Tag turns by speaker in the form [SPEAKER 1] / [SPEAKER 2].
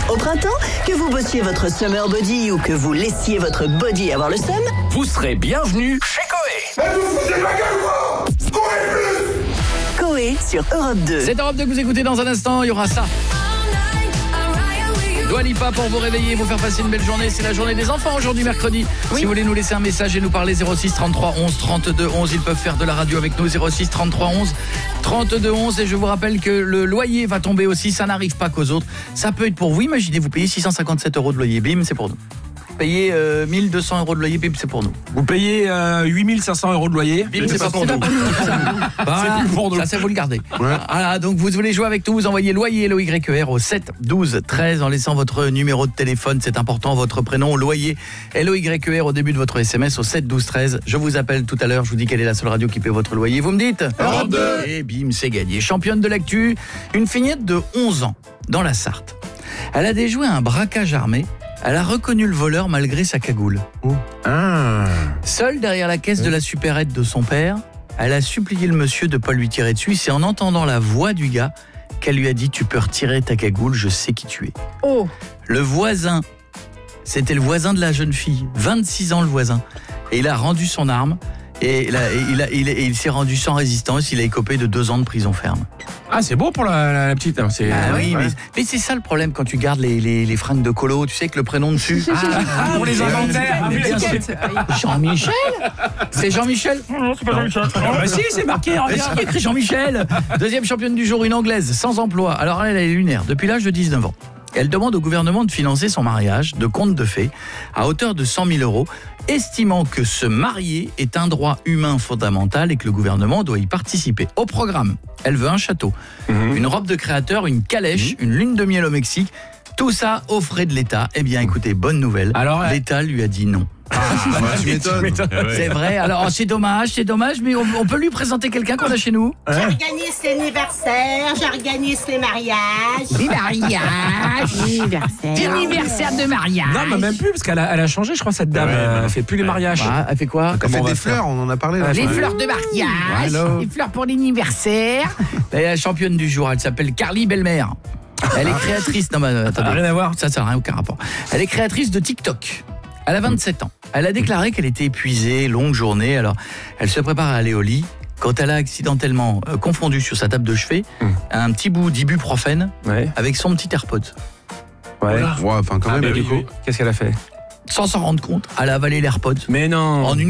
[SPEAKER 1] Au printemps, que vous bossiez votre summer body ou que vous laissiez votre body avoir le seum,
[SPEAKER 2] vous serez bienvenue chez Coé.
[SPEAKER 3] Mais vous foutez ma gueule, quoi. Coé plus.
[SPEAKER 1] Coé sur Europe 2.
[SPEAKER 4] C'est Europe 2 que vous écoutez dans un instant, il y aura ça. Dua Lipa pour vous réveiller, vous faire passer une belle journée. C'est la journée des enfants aujourd'hui, mercredi. Si vous voulez nous laisser un message et nous parler, 06 33 11 32 11. Ils peuvent faire de la radio avec nous, 06 33 11 32 11. Et je vous rappelle que le loyer va tomber aussi. Ça n'arrive pas qu'aux autres. Ça peut être pour vous. Imaginez, vous payez 657 € de loyer. Bim, c'est pour nous. Payez 1200 € de loyer, bim, c'est pour nous.
[SPEAKER 5] Vous payez 8500 € de loyer,
[SPEAKER 4] bim, c'est pas pour nous. Voilà,
[SPEAKER 5] c'est plus pour nous.
[SPEAKER 4] Ça, c'est vous le gardez. Ouais. Voilà, donc vous voulez jouer avec nous, vous envoyez loyer LOYER au 7 12 13 en laissant votre numéro de téléphone, c'est important, votre prénom, loyer LOYER au début de votre SMS au 7 12 13. Je vous appelle tout à l'heure, je vous dis quelle est la seule radio qui paie votre loyer. Vous me dites
[SPEAKER 3] Europe 2.
[SPEAKER 4] Et bim, c'est gagné. Championne de l'actu, une fillette de 11 ans dans la Sarthe. Elle a déjoué un braquage armé. Elle a reconnu le voleur malgré sa cagoule. Seule derrière la caisse de la supérette de son père, elle a supplié le monsieur de ne pas lui tirer dessus. C'est en entendant la voix du gars qu'elle lui a dit « Tu peux retirer ta cagoule, je sais qui tu es. » Le voisin, c'était le voisin de la jeune fille, 26 ans le voisin. Et il a rendu son arme et il s'est rendu sans résistance. Il a écopé de 2 ans de prison ferme.
[SPEAKER 5] Ah, c'est beau pour la petite. Hein,
[SPEAKER 4] oui, mais c'est ça le problème quand tu gardes les fringues de colo. Tu sais que le prénom dessus.
[SPEAKER 5] Pour les inventaires.
[SPEAKER 4] Jean-Michel. C'est Jean-Michel.
[SPEAKER 5] Non, c'est pas Jean-Michel. Si, c'est marqué.
[SPEAKER 4] Regarde, il écrit Jean-Michel. Deuxième championne du jour, une Anglaise sans emploi. Alors elle est lunaire depuis l'âge de 19 ans. Elle demande au gouvernement de financer son mariage de conte de fées à hauteur de 100 000 €, estimant que se marier est un droit humain fondamental et que le gouvernement doit y participer. Au programme, elle veut un château, une robe de créateur, une calèche, une lune de miel au Mexique. Tout ça aux frais de l'État. Eh bien, écoutez, bonne nouvelle. Alors, l'État lui a dit non.
[SPEAKER 3] Tu m'étonnes.
[SPEAKER 4] C'est vrai. Alors, c'est dommage, mais on peut lui présenter quelqu'un qu'on a chez nous.
[SPEAKER 6] J'organise l'anniversaire, j'organise les mariages.
[SPEAKER 7] Les mariages. L'anniversaire de mariage.
[SPEAKER 5] Non, mais même plus, parce qu'elle a changé, je crois, cette dame. Elle fait plus les mariages.
[SPEAKER 4] Elle fait quoi?
[SPEAKER 3] Elle fait des fleurs, on en a parlé là.
[SPEAKER 7] Les fleurs de mariage, les fleurs pour l'anniversaire.
[SPEAKER 4] La championne du jour, elle s'appelle Carly Bellemare. Elle est créatrice. Non, mais attendez.
[SPEAKER 5] Rien à voir.
[SPEAKER 4] Ça n'a aucun rapport. Elle est créatrice de TikTok. Elle a 27 ans. Elle a déclaré qu'elle était épuisée, longue journée. Alors, elle se prépare à aller au lit. Quand elle a accidentellement confondu sur sa table de chevet un petit bout d'ibuprofène avec son petit AirPod.
[SPEAKER 5] Ouais.
[SPEAKER 3] Enfin, quand même,
[SPEAKER 5] du coup, qu'est-ce qu'elle a fait?
[SPEAKER 4] Sans s'en rendre compte, elle a avalé l'AirPod.
[SPEAKER 5] Mais non.
[SPEAKER 4] En une